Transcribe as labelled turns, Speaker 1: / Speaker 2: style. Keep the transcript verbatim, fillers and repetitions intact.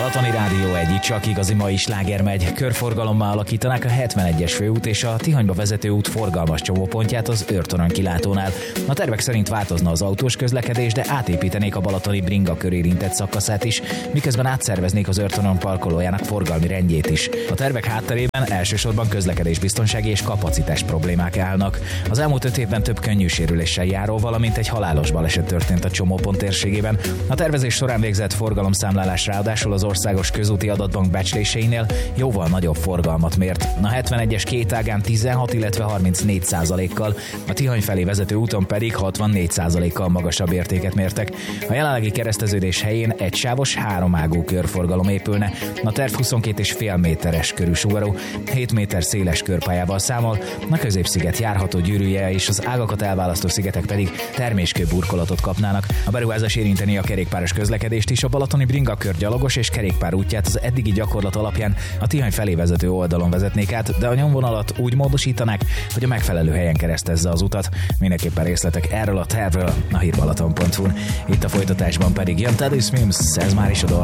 Speaker 1: Balatoni Rádió egy, csak igazi mai sláger megy. Körforgalommal alakítanák a hetvenegyes főút és a Tihanyba vezető út forgalmas csomópontját az Őrtorony kilátónál. A tervek szerint változna az autós közlekedés, de átépítenék a balatoni bringa kör érintett szakaszát is, miközben átszerveznék az Őrtorony parkolójának forgalmi rendjét is. A tervek hátterében elsősorban közlekedésbiztonsági és kapacitás problémák állnak. Az elmúlt öt évben több könnyű sérüléssel járó, valamint egy halálos baleset történt a csomópont térségében. A tervezés során végzett forgalomszámlálás ráadásul az Országos Közúti Adatbank becsléseinél jóval nagyobb forgalmat mért. A hetvenegyes két ágán tizenhat, illetve harmincnégy százalékkal, a Tihany felé vezető úton pedig hatvannégy százalékkal magasabb értéket mértek. A jelenlegi kereszteződés helyén egy sávos háromágú körforgalom épülne. A terv huszonkét és fél méteres körülsugarú, hét méter széles körpályával számol, a középsziget járható gyűrűje és az ágakat elválasztó szigetek pedig terméskő burkolatot kapnának. A beruházás érinteni a kerékpáros közlekedést is, a balatoni bringa kör gyalogos és kerékpár útját az eddigi gyakorlat alapján a Tihany felé vezető oldalon vezetnék át, de a nyomvonalat úgy módosítanák, hogy a megfelelő helyen keresztezze az utat. Mindenképpen részletek erről a tervről a hírbalaton pont hu-n. Itt a folytatásban pedig jön Teddy Swims, ez már is a dolog.